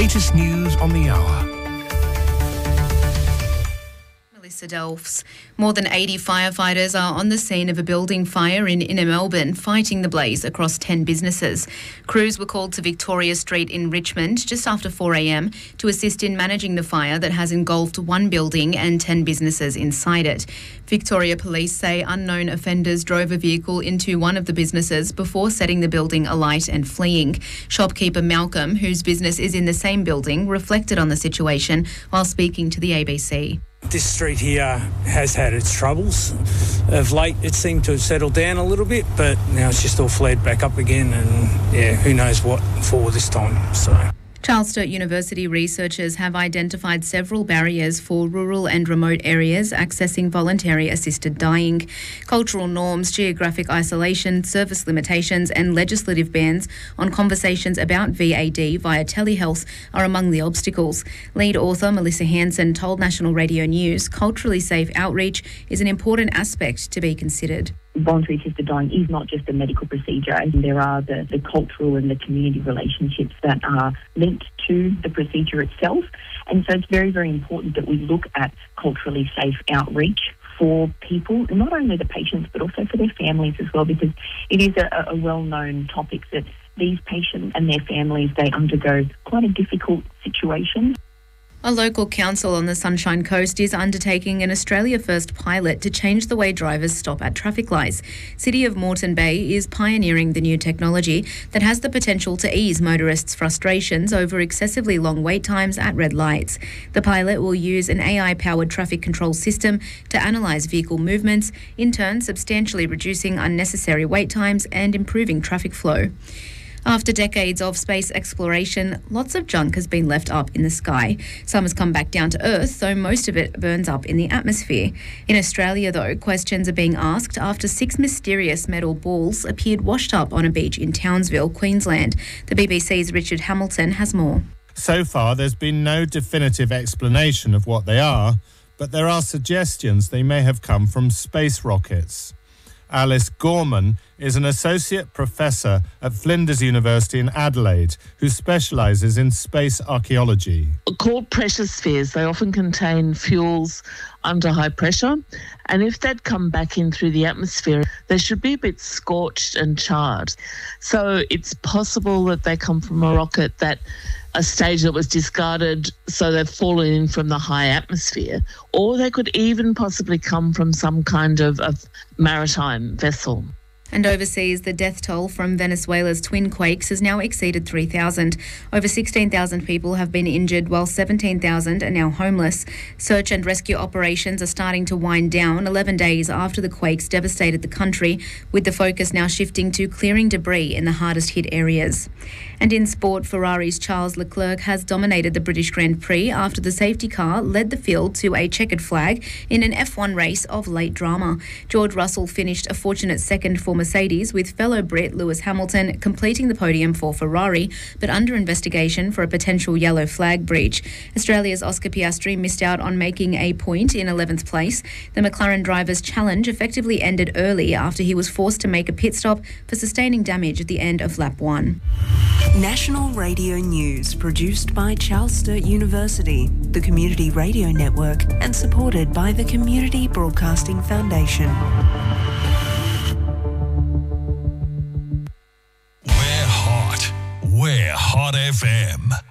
latest news on the hour. Melissa Delphs. More than 80 firefighters are on the scene of a building fire in inner Melbourne, fighting the blaze across 10 businesses. Crews were called to Victoria Street in Richmond just after 4 a.m. to assist in managing the fire that has engulfed one building and 10 businesses inside it. Victoria Police say unknown offenders drove a vehicle into one of the businesses before setting the building alight and fleeing. Shopkeeper Malcolm, whose business is in the same building, reflected on the situation while speaking to the ABC. This street here has had its troubles. Of late, it seemed to have settled down a little bit, but now it's just all flared back up again, and who knows what for this time. So. Charles Sturt University researchers have identified several barriers for rural and remote areas accessing voluntary assisted dying. Cultural norms, geographic isolation, service limitations and legislative bans on conversations about VAD via telehealth are among the obstacles. Lead author Melissa Hansen told National Radio News culturally safe outreach is an important aspect to be considered. Voluntary assisted dying is not just a medical procedure. There are the cultural and the community relationships that are linked to the procedure itself. And so it's very, very important that we look at culturally safe outreach for people, not only the patients, but also for their families as well, because it is a well-known topic that these patients and their families, they undergo quite a difficult situation. A local council on the Sunshine Coast is undertaking an Australia First pilot to change the way drivers stop at traffic lights. City of Moreton Bay is pioneering the new technology that has the potential to ease motorists' frustrations over excessively long wait times at red lights. The pilot will use an AI-powered traffic control system to analyse vehicle movements, in turn substantially reducing unnecessary wait times and improving traffic flow. After decades of space exploration, lots of junk has been left up in the sky. Some has come back down to Earth, though most of it burns up in the atmosphere. In Australia, though, questions are being asked after 6 mysterious metal balls appeared washed up on a beach in Townsville, Queensland. The BBC's Richard Hamilton has more. So far, there's been no definitive explanation of what they are, but there are suggestions they may have come from space rockets. Alice Gorman is an associate professor at Flinders University in Adelaide who specialises in space archaeology. Called pressure spheres, they often contain fuels under high pressure, and if they'd come back in through the atmosphere, they should be a bit scorched and charred. So it's possible that they come from a rocket that a stage that was discarded, so they've fallen in from the high atmosphere, or they could even possibly come from some kind of maritime vessel. And overseas, the death toll from Venezuela's twin quakes has now exceeded 3,000. Over 16,000 people have been injured, while 17,000 are now homeless. Search and rescue operations are starting to wind down 11 days after the quakes devastated the country, with the focus now shifting to clearing debris in the hardest hit areas. And in sport, Ferrari's Charles Leclerc has dominated the British Grand Prix after the safety car led the field to a checkered flag in an F1 race of late drama. George Russell finished a fortunate second for Mercedes, with fellow Brit Lewis Hamilton completing the podium for Ferrari, but under investigation for a potential yellow flag breach. Australia's Oscar Piastri missed out on making a point in 11th place. The McLaren driver's challenge effectively ended early after he was forced to make a pit stop for sustaining damage at the end of lap 1. National Radio News, produced by Charles Sturt University, the Community Radio Network, and supported by the Community Broadcasting Foundation. We're Hot FM.